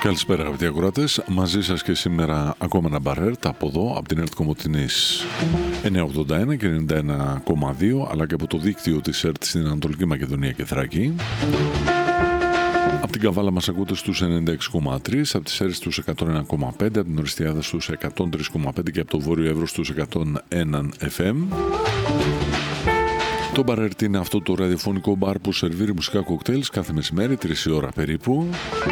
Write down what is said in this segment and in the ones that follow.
Καλησπέρα αγαπητοί ακροατές, μαζί σας και σήμερα ακόμα ένα μπαρέρτ από εδώ, από την ΕΡΤ Κομοτηνής 981 και 91,2, αλλά και από το δίκτυο της ΕΡΤ στην Ανατολική Μακεδονία και Θράκη. Από την Καβάλα μας ακούτε στους 96,3, από τις ΕΡΤ στους 101,5, από την Οριστιάδα στους 103,5 και από το Βόρειο Εύρος στους 101 FM. Το μπαρέρτ είναι αυτό το ραδιοφωνικό μπαρ που σερβίρει μουσικά κοκτέιλς κάθε μεσημέρι, 3 η ώρα περίπου.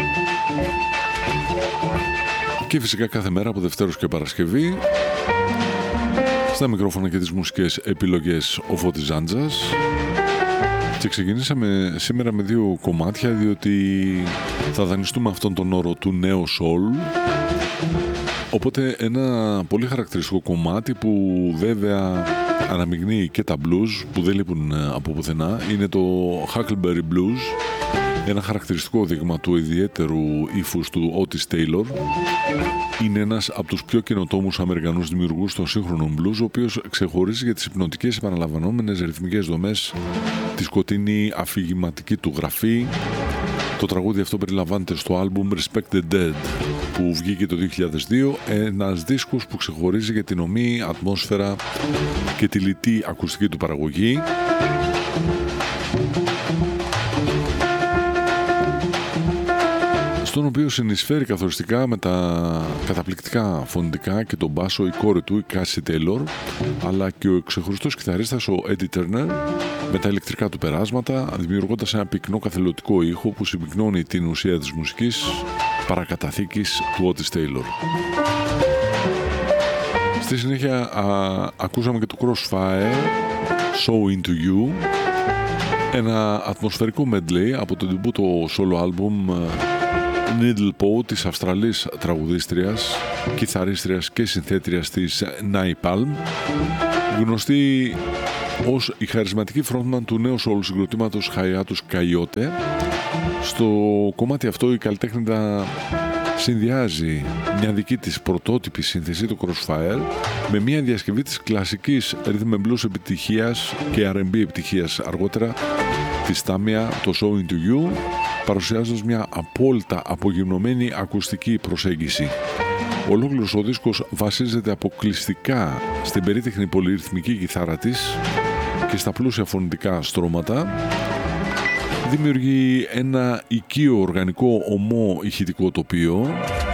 Και φυσικά κάθε μέρα από Δευτέρος και Παρασκευή. Στα μικρόφωνα και τις μουσικές επιλογές ο Φώτης Ζάντζας. Και ξεκινήσαμε σήμερα με δύο κομμάτια, διότι θα δανειστούμε αυτόν τον όρο του νέου soul. Οπότε ένα πολύ χαρακτηριστικό κομμάτι που βέβαια αναμειγνύει και τα blues που δεν λείπουν από πουθενά είναι το Huckleberry Blues, ένα χαρακτηριστικό δείγμα του ιδιαίτερου ύφους του Otis Taylor. Είναι ένας από τους πιο καινοτόμους Αμερικανούς δημιουργούς των σύγχρονων blues, ο οποίος ξεχωρίζει για τις υπνοτικές επαναλαμβανόμενες ρυθμικές δομές, τη σκοτεινή αφηγηματική του γραφή. Το τραγούδι αυτό περιλαμβάνεται στο άλμπουμ Respect the Dead που βγήκε το 2002, ένας δίσκος που ξεχωρίζει για την ομή, ατμόσφαιρα και τη λιτή ακουστική του παραγωγή. Στον οποίο συνεισφέρει καθοριστικά με τα καταπληκτικά φωνητικά και τον μπάσο η κόρη του, η Cassie Taylor, αλλά και ο ξεχωριστός κιθαρίστας, ο Eddie Turner, με τα ηλεκτρικά του περάσματα, δημιουργώντας ένα πυκνό καθελωτικό ήχο που συμπυκνώνει την ουσία της μουσικής παρακαταθήκης του Otis Taylor. Στη συνέχεια ακούσαμε και το Crossfire, So Into You, ένα ατμοσφαιρικό medley από το ντεμπούτο solo album Needle Poe της Αυστραλής τραγουδίστριας, κιθαρίστριας και συνθέτριας της Napalm, γνωστή ως η χαρισματική frontman του νέου soul συγκροτήματος Hiatus Coyote. Στο κομμάτι αυτό η καλλιτέχνητα συνδυάζει μια δική της πρωτότυπη σύνθεση, το Crossfire, με μια διασκευή της κλασικής rhythm and blues επιτυχίας και R&B επιτυχίας αργότερα της Tamiya, το So Into You, παρουσιάζοντας μια απόλυτα απογυμνωμένη ακουστική προσέγγιση. Ολόκληρος ο δίσκος βασίζεται αποκλειστικά στην περίτεχνη πολυρυθμική κιθάρα της και στα πλούσια φωνητικά στρώματα. Δημιουργεί ένα οικείο οργανικό ομό ηχητικό τοπίο